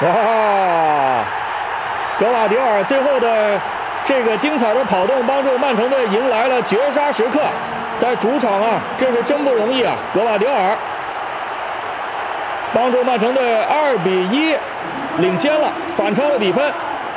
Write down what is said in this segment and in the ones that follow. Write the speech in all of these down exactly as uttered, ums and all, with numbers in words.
哇！格瓦迪奥尔最后的这个精彩的跑动，帮助曼城队迎来了绝杀时刻。在主场啊，这是真不容易啊！格瓦迪奥尔帮助曼城队二比一领先了，反超了比分。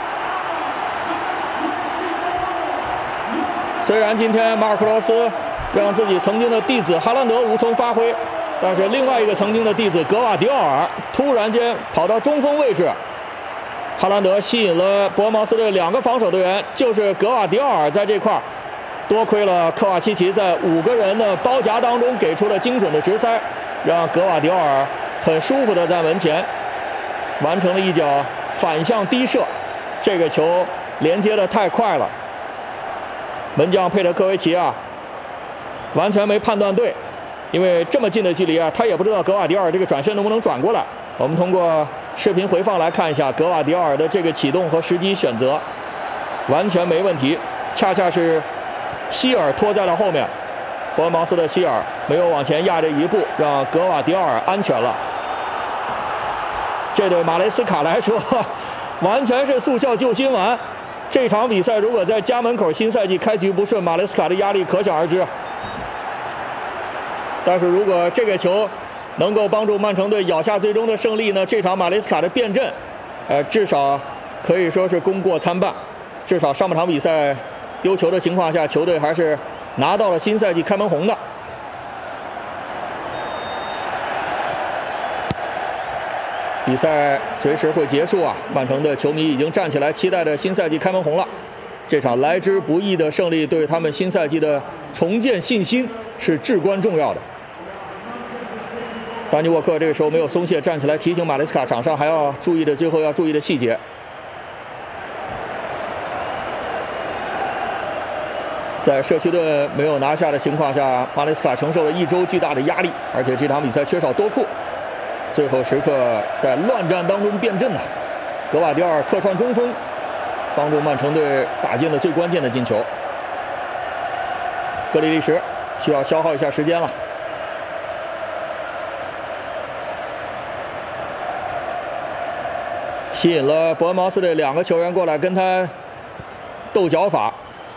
虽然今天马尔克罗斯让自己曾经的弟子哈兰德无从发挥，但是另外一个曾经的弟子格瓦迪奥尔突然间跑到中锋位置，哈兰德吸引了伯恩茅斯的两个防守队员，就是格瓦迪奥尔在这块多亏了科瓦契奇在五个人的包夹当中给出了精准的直塞，让格瓦迪奥尔很舒服的在门前完成了一脚反向低射，这个球连接的太快了，门将佩德科维奇啊完全没判断对，因为这么近的距离啊，他也不知道格瓦迪奥尔这个转身能不能转过来。我们通过视频回放来看一下格瓦迪奥尔的这个启动和时机选择，完全没问题，恰恰是希尔拖在了后面，伯恩茅斯的希尔没有往前压这一步，让格瓦迪奥尔安全了。这对马雷斯卡来说完全是速效救心丸，这场比赛如果在家门口新赛季开局不顺，马雷斯卡的压力可想而知。但是如果这个球能够帮助曼城队咬下最终的胜利呢，这场马雷斯卡的变阵呃，至少可以说是功过参半，至少上半场比赛丢球的情况下，球队还是拿到了新赛季开门红的。比赛随时会结束啊！曼城的球迷已经站起来，期待着新赛季开门红了。这场来之不易的胜利，对他们新赛季的重建信心是至关重要的。丹尼沃克这个时候没有松懈，站起来提醒马雷斯卡场上还要注意的最后要注意的细节。在社区队没有拿下的情况下，马雷斯卡承受了一周巨大的压力，而且这场比赛缺少多库，最后时刻在乱战当中变阵呐。格瓦迪奥尔客串中锋，帮助曼城队打进了最关键的进球。格里利什需要消耗一下时间了。吸引了伯恩茅斯的两个球员过来跟他斗脚法。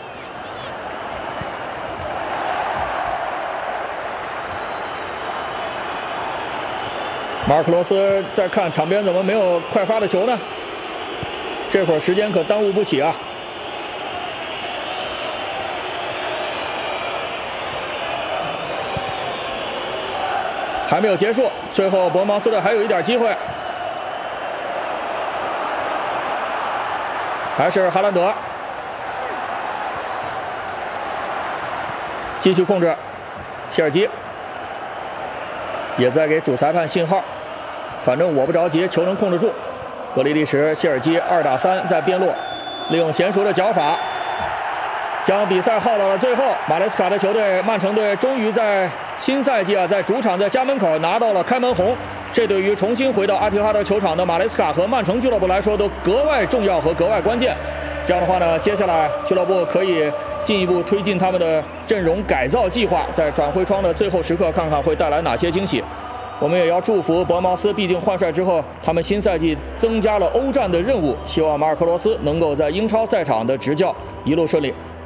马尔克罗斯在看场边怎么没有快发的球呢？这会儿时间可耽误不起啊！还没有结束，最后伯恩茅斯的还有一点机会。还是哈兰德继续控制，谢尔基也在给主裁判信号，反正我不着急，球能控制住。格里利什、谢尔基二打三在边路，利用娴熟的脚法将比赛耗到了最后。马雷斯卡的球队曼城队终于在新赛季啊，在主场在家门口拿到了开门红，这对于重新回到阿提哈德球场的马雷斯卡和曼城俱乐部来说都格外重要和格外关键。这样的话呢，接下来俱乐部可以进一步推进他们的阵容改造计划，在转会窗的最后时刻看看会带来哪些惊喜。我们也要祝福伯恩茅斯，毕竟换帅之后他们新赛季增加了欧战的任务，希望马尔克罗斯能够在英超赛场的执教一路顺利。